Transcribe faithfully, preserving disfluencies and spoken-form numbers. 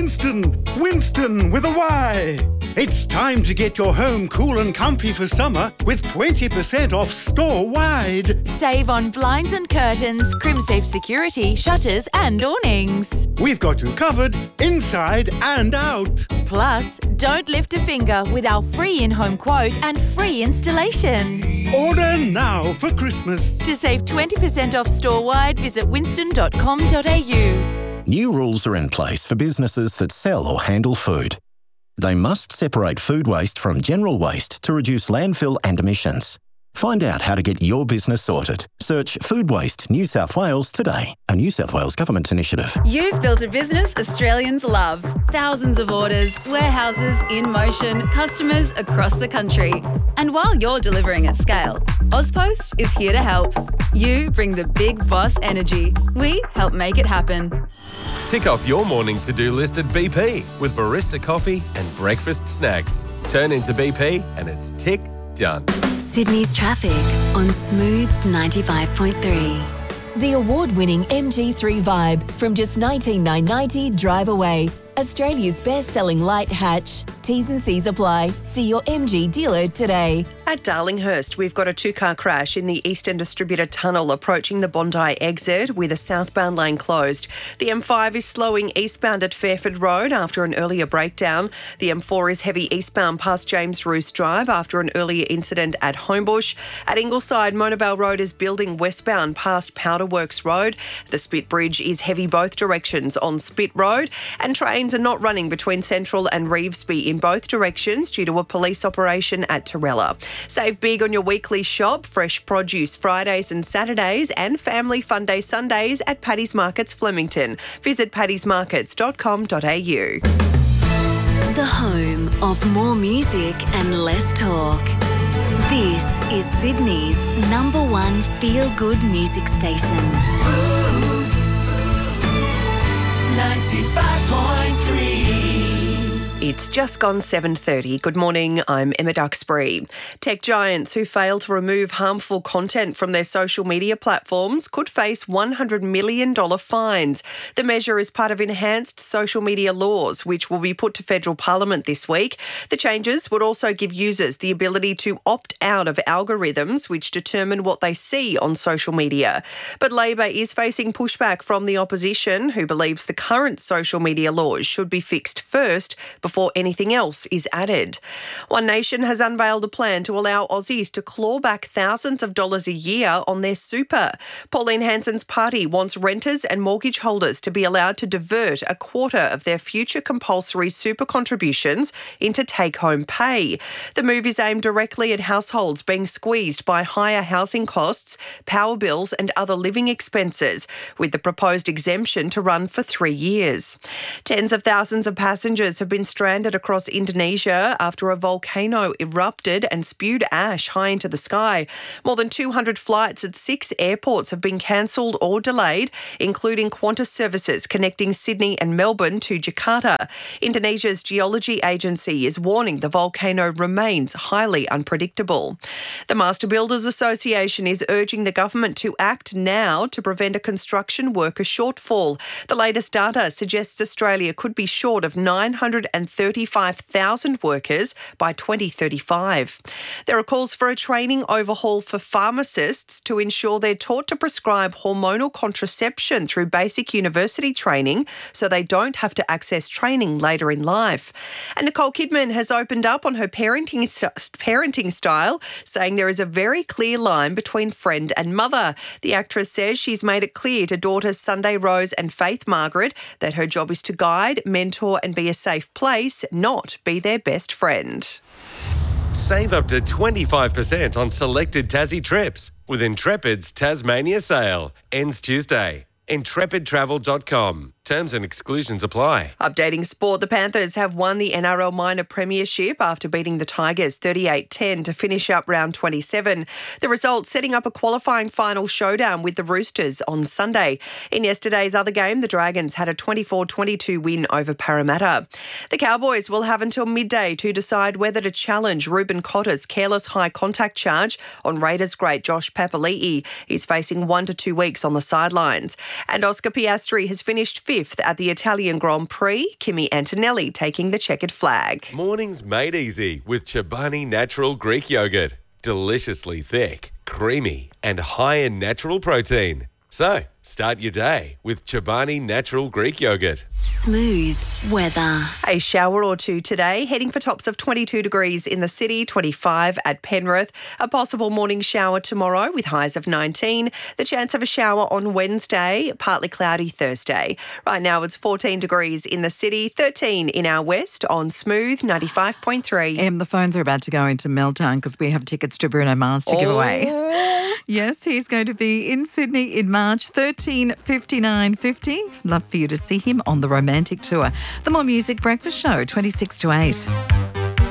Winston! Winston with a Y! It's time to get your home cool and comfy for summer with twenty percent off store-wide. Save on blinds and curtains, CrimSafe security, shutters and awnings. We've got you covered inside and out. Plus, don't lift a finger with our free in-home quote and free installation. Order now for Christmas. To save twenty percent off store-wide, visit winston dot com dot a u. New rules are in place for businesses that sell or handle food. They must separate food waste from general waste to reduce landfill and emissions. Find out how to get your business sorted. Search Food Waste New South Wales today, a New South Wales government initiative. You've built a business Australians love. Thousands of orders, warehouses in motion, customers across the country. And while you're delivering at scale, Ozpost is here to help. You bring the big boss energy. We help make it happen. Tick off your morning to-do list at B P with barista coffee and breakfast snacks. Turn into B P and it's tick done. Sydney's traffic on Smooth ninety-five point three. The award-winning M G three Vibe from just nineteen thousand nine hundred ninety drive away. Australia's best-selling light hatch. T's and C's apply. See your M G dealer today. At Darlinghurst, we've got a two-car crash in the Eastern Distributor Tunnel approaching the Bondi exit with a southbound lane closed. The M five is slowing eastbound at Fairford Road after an earlier breakdown. The M four is heavy eastbound past James Roos Drive after an earlier incident at Homebush. At Ingleside, Monabel Road is building westbound past Powderworks Road. The Spit Bridge is heavy both directions on Spit Road, and trains are not running between Central and Revesby in both directions due to a police operation at Torella. Save big on your weekly shop, fresh produce Fridays and Saturdays and family fun day Sundays at Paddy's Markets Flemington. Visit paddys markets dot com dot a u. The home of more music and less talk. This is Sydney's number one feel-good music station. Smooth ninety-five point three. It's just gone seven thirty. Good morning, I'm Emma Duxbury. Tech giants who fail to remove harmful content from their social media platforms could face one hundred million dollars fines. The measure is part of enhanced social media laws, which will be put to federal parliament this week. The changes would also give users the ability to opt out of algorithms which determine what they see on social media. But Labor is facing pushback from the opposition, who believes the current social media laws should be fixed first before anything else is added. One Nation has unveiled a plan to allow Aussies to claw back thousands of dollars a year on their super. Pauline Hanson's party wants renters and mortgage holders to be allowed to divert a quarter of their future compulsory super contributions into take-home pay. The move is aimed directly at households being squeezed by higher housing costs, power bills and other living expenses, with the proposed exemption to run for three years. Tens of thousands of passengers have been stranded across Indonesia after a volcano erupted and spewed ash high into the sky. More than two hundred flights at six airports have been cancelled or delayed, including Qantas services connecting Sydney and Melbourne to Jakarta. Indonesia's geology agency is warning the volcano remains highly unpredictable. The Master Builders Association is urging the government to act now to prevent a construction worker shortfall. The latest data suggests Australia could be short of nine hundred thirty-five thousand workers by twenty thirty-five. There are calls for a training overhaul for pharmacists to ensure they're taught to prescribe hormonal contraception through basic university training so they don't have to access training later in life. And Nicole Kidman has opened up on her parenting, parenting style, saying there is a very clear line between friend and mother. The actress says she's made it clear to daughters Sunday Rose and Faith Margaret that her job is to guide, mentor and be a safe place, not be their best friend. Save up to twenty-five percent on selected Tassie trips with Intrepid's Tasmania sale. Ends Tuesday. intrepid travel dot com. Terms and exclusions apply. Updating sport, the Panthers have won the N R L Minor Premiership after beating the Tigers thirty-eight ten to finish up round twenty-seven. The result setting up a qualifying final showdown with the Roosters on Sunday. In yesterday's other game, the Dragons had a twenty-four twenty-two win over Parramatta. The Cowboys will have until midday to decide whether to challenge Ruben Cotter's careless high contact charge on Raiders great Josh Papali'i. He's facing one to two weeks on the sidelines. And Oscar Piastri has finished fifth fifth at the Italian Grand Prix, Kimi Antonelli taking the checkered flag. Mornings made easy with Chobani Natural Greek Yogurt. Deliciously thick, creamy, and high in natural protein. So, start your day with Chobani Natural Greek Yogurt. Smooth weather. A shower or two today, heading for tops of twenty-two degrees in the city, twenty-five at Penrith. A possible morning shower tomorrow with highs of nineteen. The chance of a shower on Wednesday, partly cloudy Thursday. Right now it's fourteen degrees in the city, thirteen in our west on Smooth ninety-five point three. Em, the phones are about to go into meltdown because we have tickets to Bruno Mars to give away. Yes, he's going to be in Sydney in March, thirteen fifty-nine fifty. Love for you to see him on the Romantic Tour. The More Music Breakfast Show, twenty-six to eight.